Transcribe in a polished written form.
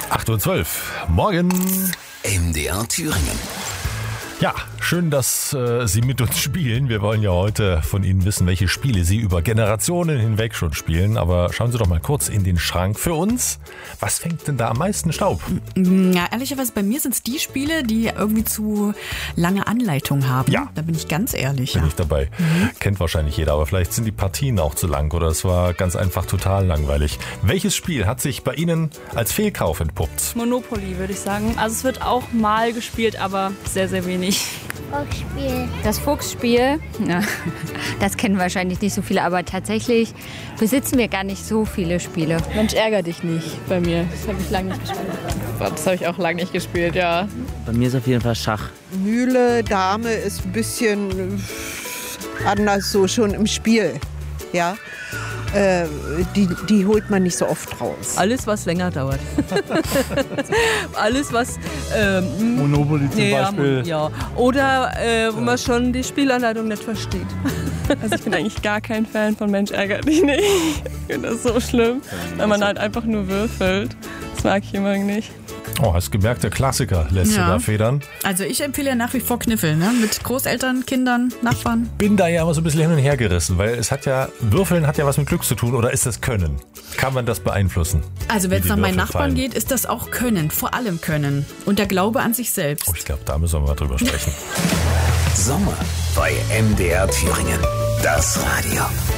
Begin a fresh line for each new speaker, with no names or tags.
8:12 Uhr. Morgen.
MDR Thüringen.
Ja, schön, dass Sie mit uns spielen. Wir wollen ja heute von Ihnen wissen, welche Spiele Sie über Generationen hinweg schon spielen. Aber schauen Sie doch mal kurz in den Schrank für uns. Was fängt denn da am meisten Staub?
Ja, ehrlicherweise bei mir sind es die Spiele, die irgendwie zu lange Anleitung haben.
Ja.
Da bin ich ganz ehrlich.
Bin ich dabei. Kennt wahrscheinlich jeder, aber vielleicht sind die Partien auch zu lang oder es war ganz einfach total langweilig. Welches Spiel hat sich bei Ihnen als Fehlkauf entpuppt?
Monopoly, würde ich sagen. Also es wird auch mal gespielt, aber sehr, sehr wenig.
Fuchsspiel.
Das Fuchsspiel, ja, das kennen wahrscheinlich nicht so viele, aber tatsächlich besitzen wir gar nicht so viele Spiele.
Mensch, ärger dich nicht bei mir. Das habe ich lange nicht gespielt. Das habe ich auch lange nicht gespielt, ja.
Bei mir ist auf jeden Fall Schach.
Mühle, Dame ist ein bisschen anders so schon im Spiel. Ja. Die holt man nicht so oft raus.
Alles, was länger dauert. Alles, was...
Monopoly zum Beispiel.
Ja. Oder wo man schon die Spielanleitung nicht versteht.
Also ich bin eigentlich gar kein Fan von Mensch, ärger dich nicht. Ich finde das so schlimm, wenn man halt einfach nur würfelt. Das mag ich immer nicht.
Oh, hast gemerkt, der Klassiker lässt sogar Federn.
Also ich empfehle ja nach wie vor Kniffel, ne? Mit Großeltern, Kindern, Nachbarn.
Bin da ja immer so ein bisschen hin und her gerissen, weil Würfeln hat ja was mit Glück zu tun, oder ist das Können? Kann man das beeinflussen?
Also wenn es nach meinen Nachbarn
fallen?
geht, ist das auch Können, vor allem Können. Und der Glaube an sich selbst.
Oh, ich glaube, da müssen wir mal drüber sprechen.
Sommer bei MDR Thüringen. Das Radio.